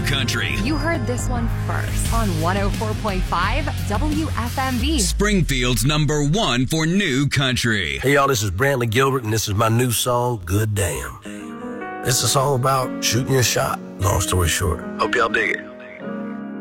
country. You heard this one first on 104.5 WFMV. Springfield's #1 for new country. Hey, y'all, this is Brantley Gilbert, and this is my new song, Good Damn. It's a song about shooting your shot, long story short. Hope y'all dig it.